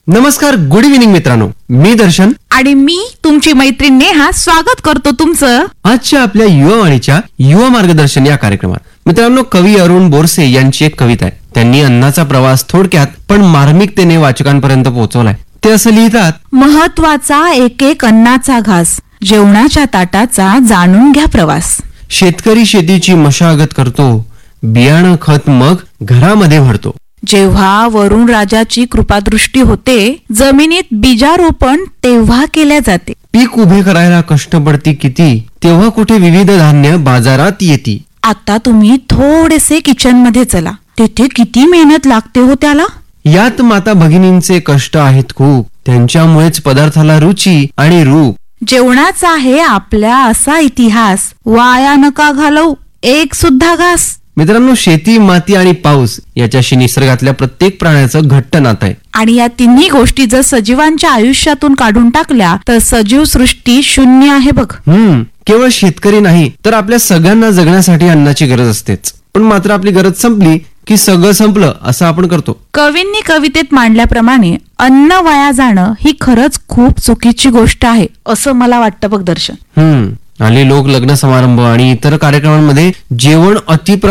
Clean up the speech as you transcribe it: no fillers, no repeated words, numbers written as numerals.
नमस्कार, good evening मित्रांनो. मी दर्शन आणि मी तुमची मैत्रीण नेहा स्वागत करतो तुमचं आजच्या आपल्या युवावाणीच्या युवा मार्गदर्शन या कार्यक्रमात. मित्रांनो, कवी अरुण बोरसे यांची एक कविता आहे. त्यांनी अन्नाचा प्रवास थोडक्यात पण मार्मिकतेने वाचकांपर्यंत पोहोचवलाय. ते असं लिहितात, महत्वाचा एक एक अन्नाचा घास, जेवणाच्या ताटाचा जाणून घ्या प्रवास. शेतकरी शेतीची मशागत करतो, बियाणं खत मग घरामध्ये भरतो. जेव्हा वरुण राजाची कृपादृष्टी होते, जमिनीत बीजारोपण तेव्हा केल्या जाते. पीक उभे करायला कष्ट पडती किती, तेव्हा कुठे विविध धान्य बाजारात येती. आता तुम्ही थोडेसे किचन मध्ये चला, तिथे किती मेहनत लागते हो त्याला. यात माता भगिनींचे कष्ट आहेत खूप, त्यांच्यामुळेच पदार्थाला रुची आणि रूप. जेवणाचा आहे आपल्या असा इतिहास, वाया नका घालवू एक सुद्धा घास. मित्रांनो, शेती, माती आणि पाऊस याच्याशी निसर्गातल्या प्रत्येक प्राण्याचं घट्ट नातं आहे. आणि या तिन्ही गोष्टी जर सजीवांच्या आयुष्यातून काढून टाकल्या तर सजीव सृष्टी शून्य आहे बघ. केवळ शेतकरी नाही तर आपल्या सगळ्यांना जगण्यासाठी अन्नाची गरज असतेच. पण मात्र आपली गरज संपली की सगळं संपलं असं आपण करतो. कवींनी कवितेत मांडल्याप्रमाणे अन्न वाया जाणं ही खरंच खूप चुकीची गोष्ट आहे असं मला वाटतं बघ दर्शन. आणि लोक लग्न समारंभ आणि इतर कार्यक्रमांमध्ये जेवण अति